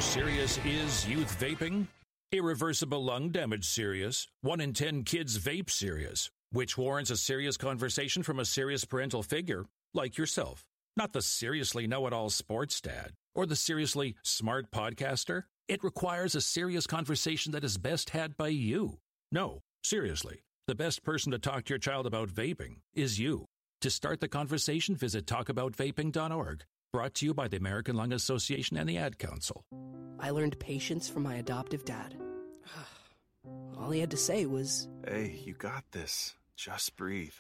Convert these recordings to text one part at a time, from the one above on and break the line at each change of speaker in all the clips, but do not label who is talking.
serious is youth vaping? Irreversible lung damage serious. 1 in 10 kids vape serious, which warrants a serious conversation from a serious parental figure like yourself. Not the seriously know-it-all sports dad or the seriously smart podcaster. It requires a serious conversation that is best had by you. No, seriously, the best person to talk to your child about vaping is you. To start the conversation, visit talkaboutvaping.org. Brought to you by the American Lung Association and the Ad Council.
I learned patience from my adoptive dad. All he had to say was,
"Hey, you got this. Just breathe."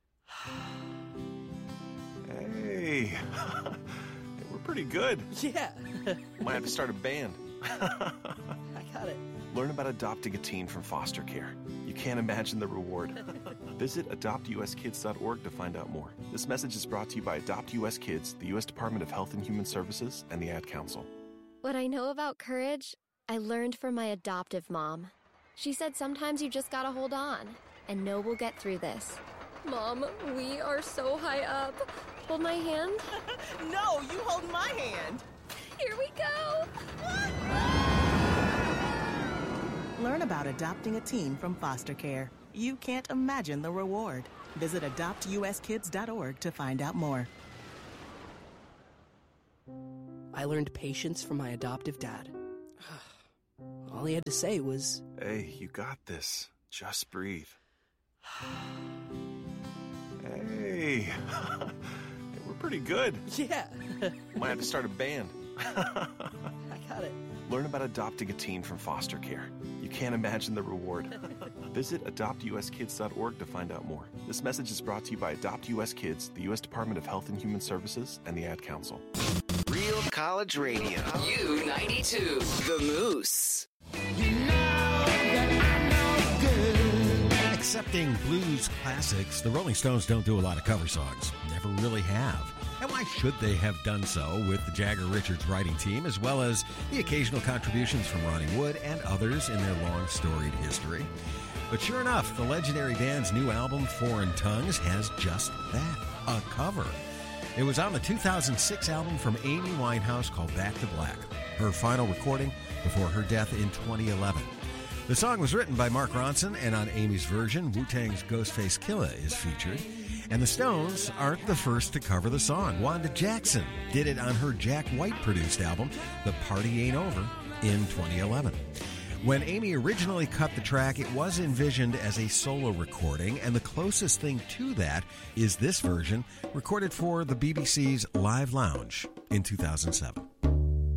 Hey, we're pretty good.
yeah.
Might have to start a band.
I got it.
Learn about adopting a teen from foster care. You can't imagine the reward. Visit adoptuskids.org to find out more. This message is brought to you by Adopt US Kids, the U.S. Department of Health and Human Services, and the Ad Council.
What I know about courage, I learned from my adoptive mom. She said sometimes you just gotta hold on and know we'll get through this. Mom, we are so high up. Hold my hand.
No, you hold my hand.
Here we go.
Learn about adopting a teen from foster care. You can't imagine the reward. Visit adoptuskids.org to find out more.
I learned patience from my adoptive dad. All he had to say was,
"Hey, you got this. Just breathe." Hey, we're pretty good.
yeah.
Might have to start a band.
I got it.
Learn about adopting a teen from foster care. You can't imagine the reward. Visit adoptuskids.org to find out more. This message is brought to you by Adopt US Kids, the U.S. Department of Health and Human Services, and the Ad Council.
Real College Radio. U92. The Moose.
Accepting blues classics, the Rolling Stones don't do a lot of cover songs. Never really have. And why should they have done so with the Jagger Richards writing team, as well as the occasional contributions from Ronnie Wood and others in their long storied history? But sure enough, the legendary band's new album, Foreign Tongues, has just that, a cover. It was on the 2006 album from Amy Winehouse called Back to Black, her final recording before her death in 2011. The song was written by Mark Ronson, and on Amy's version, Wu-Tang's Ghostface Killah is featured. And the Stones aren't the first to cover the song. Wanda Jackson did it on her Jack White-produced album, The Party Ain't Over, in 2011. When Amy originally cut the track, it was envisioned as a solo recording, and the closest thing to that is this version, recorded for the BBC's Live Lounge in 2007.